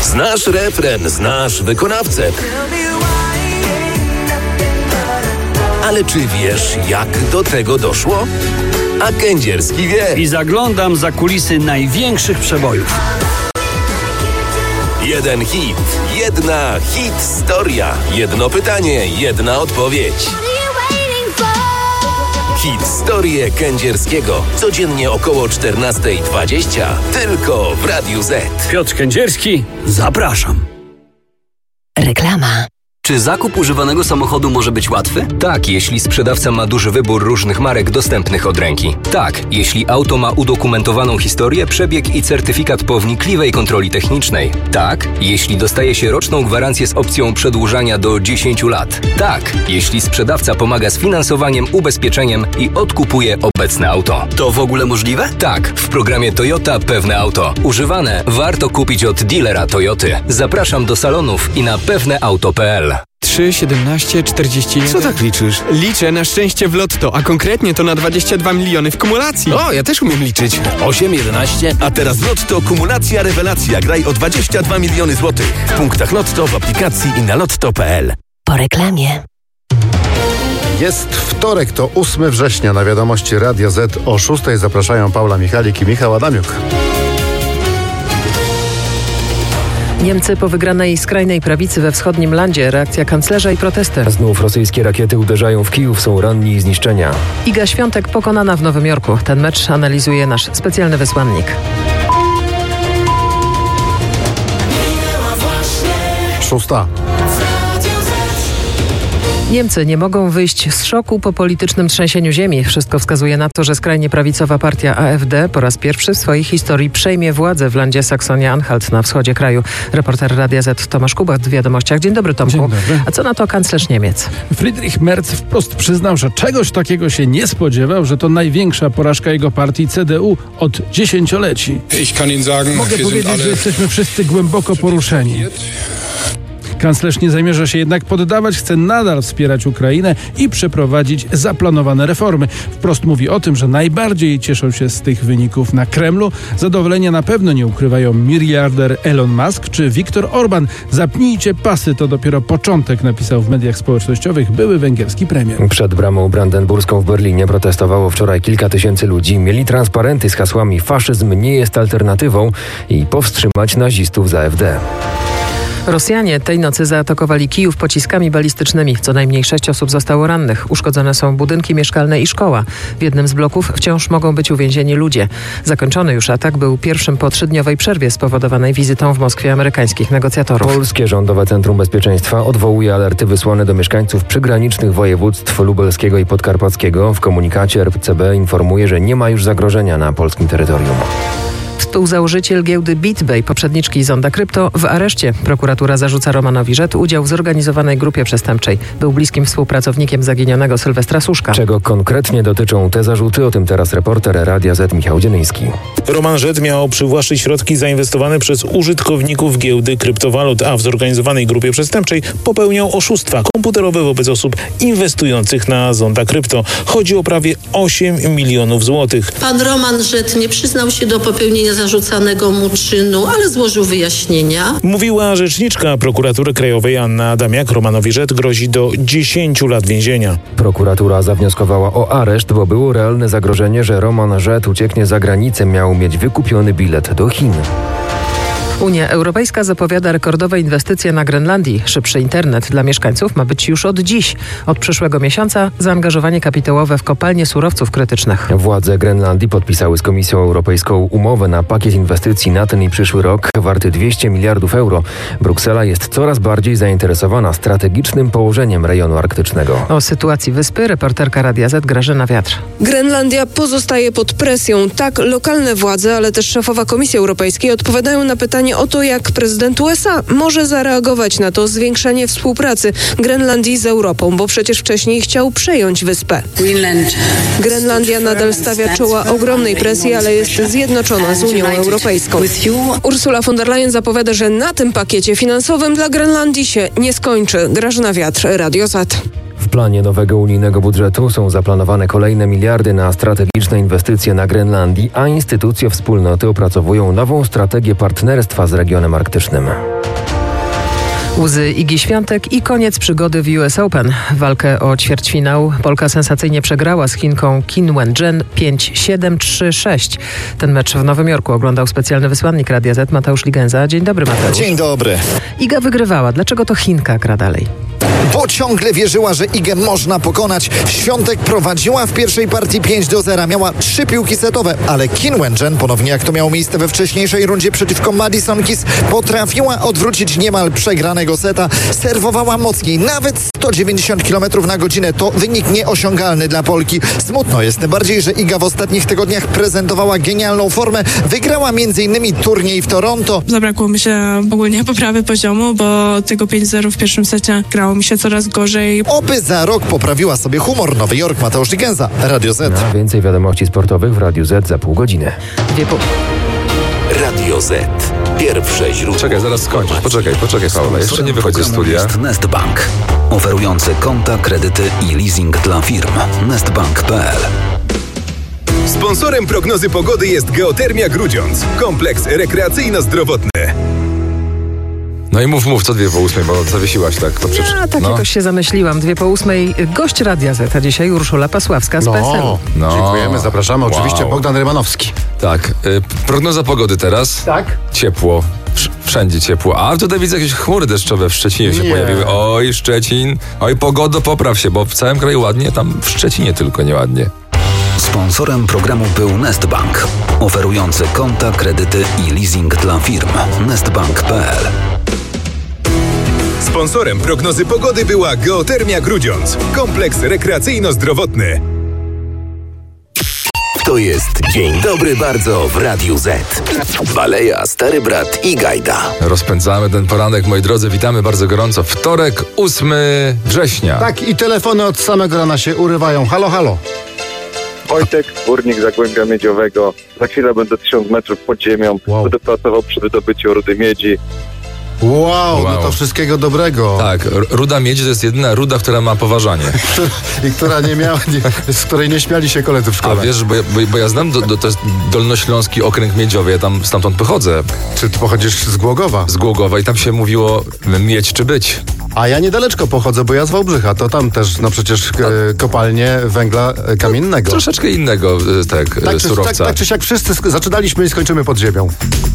Znasz refren, znasz wykonawcę. Ale czy wiesz, jak do tego doszło? A Kędzierski wie. I zaglądam za kulisy największych przebojów. Jeden hit, jedna historia. Jedno pytanie, jedna odpowiedź. Historię Kędzierskiego. Codziennie około 14:20. Tylko w Radiu Z. Piotr Kędzierski, zapraszam. Reklama. Czy zakup używanego samochodu może być łatwy? Tak, jeśli sprzedawca ma duży wybór różnych marek dostępnych od ręki. Tak, jeśli auto ma udokumentowaną historię, przebieg i certyfikat po wnikliwej kontroli technicznej. Tak, jeśli dostaje się roczną gwarancję z opcją przedłużania do 10 lat. Tak, jeśli sprzedawca pomaga z finansowaniem, ubezpieczeniem i odkupuje obecne auto. To w ogóle możliwe? Tak, w programie Toyota Pewne Auto. Używane warto kupić od dealera Toyoty. Zapraszam do salonów i na pewneauto.pl. 3, 17, 41... Co tak liczysz? Liczę na szczęście w lotto, a konkretnie to na 22 miliony w kumulacji. O, ja też umiem liczyć. 8, 11. A teraz Lotto kumulacja rewelacja. Graj o 22 miliony złotych. W punktach Lotto, w aplikacji i na lotto.pl. Po reklamie. Jest wtorek, to 8 września. Na wiadomości Radio Z o 6 zapraszają Paula Michalik i Michał Adamiuk. Niemcy po wygranej skrajnej prawicy we wschodnim landzie. Reakcja kanclerza i protesty. Znów rosyjskie rakiety uderzają w Kijów, są ranni i zniszczenia. Iga Świątek pokonana w Nowym Jorku. Ten mecz analizuje nasz specjalny wysłannik. 6. Niemcy nie mogą wyjść z szoku po politycznym trzęsieniu ziemi. Wszystko wskazuje na to, że skrajnie prawicowa partia AfD po raz pierwszy w swojej historii przejmie władzę w landzie Saksonia-Anhalt na wschodzie kraju. Reporter Radia Z Tomasz Kubach w Wiadomościach. Dzień dobry, Tomku. Dzień dobry. A co na to kanclerz Niemiec? Friedrich Merz wprost przyznał, że czegoś takiego się nie spodziewał, że to największa porażka jego partii CDU od dziesięcioleci. Mogę powiedzieć, że jesteśmy wszyscy głęboko poruszeni. Kanclerz nie zamierza się jednak poddawać, chce nadal wspierać Ukrainę i przeprowadzić zaplanowane reformy. Wprost mówi o tym, że najbardziej cieszą się z tych wyników na Kremlu. Zadowolenia na pewno nie ukrywają miliarder Elon Musk czy Viktor Orban. Zapnijcie pasy, to dopiero początek, napisał w mediach społecznościowych były węgierski premier. Przed bramą brandenburską w Berlinie protestowało wczoraj kilka tysięcy ludzi. Mieli transparenty z hasłami "Faszyzm nie jest alternatywą" i "Powstrzymać nazistów z AfD". Rosjanie tej nocy zaatakowali Kijów pociskami balistycznymi. Co najmniej 6 osób zostało rannych. Uszkodzone są budynki mieszkalne i szkoła. W jednym z bloków wciąż mogą być uwięzieni ludzie. Zakończony już atak był pierwszym po 3-dniowej przerwie spowodowanej wizytą w Moskwie amerykańskich negocjatorów. Polskie Rządowe Centrum Bezpieczeństwa odwołuje alerty wysłane do mieszkańców przygranicznych województw lubelskiego i podkarpackiego. W komunikacie RCB informuje, że nie ma już zagrożenia na polskim terytorium. Współzałożyciel giełdy BitBay, poprzedniczki Zonda Krypto, w areszcie. Prokuratura zarzuca Romanowi Rzet udział w zorganizowanej grupie przestępczej. Był bliskim współpracownikiem zaginionego Sylwestra Suszka. Czego konkretnie dotyczą te zarzuty? O tym teraz reporter Radia Z Michał Dzienyński. Roman Rzet miał przywłaszczyć środki zainwestowane przez użytkowników giełdy kryptowalut, a w zorganizowanej grupie przestępczej popełniał oszustwa komputerowe wobec osób inwestujących na Zonda Krypto. Chodzi o prawie 8 milionów złotych. Pan Roman Rzet nie przyznał się do popełnienia zarzucanego mu czynu, ale złożył wyjaśnienia. Mówiła rzeczniczka Prokuratury Krajowej Anna Adamiak. Romanowi Rzet grozi do 10 lat więzienia. Prokuratura zawnioskowała o areszt, bo było realne zagrożenie, że Roman Rzet ucieknie za granicę. Miał mieć wykupiony bilet do Chin. Unia Europejska zapowiada rekordowe inwestycje na Grenlandii. Szybszy internet dla mieszkańców ma być już od dziś. Od przyszłego miesiąca zaangażowanie kapitałowe w kopalnie surowców krytycznych. Władze Grenlandii podpisały z Komisją Europejską umowę na pakiet inwestycji na ten i przyszły rok warty 200 miliardów euro. Bruksela jest coraz bardziej zainteresowana strategicznym położeniem rejonu arktycznego. O sytuacji wyspy reporterka Radia Z Grażyna Wiatr. Grenlandia pozostaje pod presją. Tak lokalne władze, ale też szefowa Komisji Europejskiej odpowiadają na pytanie o to, jak prezydent USA może zareagować na to zwiększenie współpracy Grenlandii z Europą, bo przecież wcześniej chciał przejąć wyspę. Grenlandia nadal stawia czoła ogromnej presji, ale jest zjednoczona z Unią Europejską. Ursula von der Leyen zapowiada, że na tym pakiecie finansowym dla Grenlandii się nie skończy. Grażyna Wiatr, Radio Z. W planie nowego unijnego budżetu są zaplanowane kolejne miliardy na strategiczne inwestycje na Grenlandii, a instytucje wspólnoty opracowują nową strategię partnerstwa z regionem arktycznym. Łzy Igi Świątek i koniec przygody w US Open. Walkę o ćwierćfinał Polka sensacyjnie przegrała z Chinką Qin Wenjuan 5-7, 3-6. Ten mecz w Nowym Jorku oglądał specjalny wysłannik Radia Z Mateusz Ligenza. Dzień dobry, Mateusz. Dzień dobry. Iga wygrywała. Dlaczego to Chinka gra dalej? Bo ciągle wierzyła, że Igę można pokonać. Świątek prowadziła w pierwszej partii 5-0. Miała 3 piłki setowe, ale Qin Wenjuan, ponownie jak to miało miejsce we wcześniejszej rundzie przeciwko Madison Keys, potrafiła odwrócić niemal przegranego seta. Serwowała mocniej, nawet 190 km na godzinę. To wynik nieosiągalny dla Polki. Smutno jest, tym bardziej, że Iga w ostatnich tygodniach prezentowała genialną formę. Wygrała m.in. turniej w Toronto. Zabrakło mi się ogólnie poprawy poziomu, bo tego 5-0 w pierwszym secie grało mi się coraz gorzej. Oby za rok poprawiła sobie humor. Nowy Jork, Mateusz Ligenza, Radio Z. A więcej wiadomości sportowych w Radiu Z za pół godziny. Radio Z. Pierwsze źródło. Czekaj, zaraz skończysz. Poczekaj, Paweł. Jeszcze nie wychodzi z studia. Jest Nestbank. Oferujący konta, kredyty i leasing dla firm. Nestbank.pl. Sponsorem prognozy pogody jest Geotermia Grudziądz. Kompleks rekreacyjno-zdrowotny. No i mów, co 2:08, bo zawiesiłaś tak. To Ja tak jakoś się zamyśliłam. 2:08. Gość Radia Z, a dzisiaj Urszula Pasławska z PSL-u. Dziękujemy, zapraszamy. Oczywiście Bogdan Rymanowski. Tak, prognoza pogody teraz. Tak. Ciepło. Wszędzie ciepło. A tutaj widzę jakieś chmury deszczowe w Szczecinie się pojawiły. Oj, Szczecin. Oj, pogodo, popraw się, bo w całym kraju ładnie, tam w Szczecinie tylko nieładnie. Sponsorem programu był Nestbank. Oferujący konta, kredyty i leasing dla firm. Nestbank.pl. Sponsorem prognozy pogody była Geotermia Grudziądz. Kompleks rekreacyjno-zdrowotny. To jest Dzień Dobry Bardzo w Radiu Z. Baleja, Stary Brat i Gajda. Rozpędzamy ten poranek, moi drodzy, witamy bardzo gorąco. Wtorek, 8 września. Tak, i telefony od samego rana się urywają. Halo, halo. Wojtek, górnik Zagłębia Miedziowego. Za chwilę będę 1000 metrów pod ziemią. Będę pracował przy wydobyciu rudy miedzi. Wow, no to wszystkiego dobrego. Tak, ruda miedzi to jest jedyna ruda, która ma poważanie. I która nie miała, z której nie śmiali się koledzy w szkole. A wiesz, bo ja znam, to jest Dolnośląski Okręg Miedziowy, ja tam stamtąd pochodzę. Czy ty pochodzisz z Głogowa? Z Głogowa i tam się mówiło mieć czy być. A ja niedaleczko pochodzę, bo ja z Wałbrzycha, to tam też, no przecież kopalnie węgla kamiennego. Troszeczkę innego, surowca. Tak czy siak wszyscy zaczynaliśmy i skończymy pod ziemią.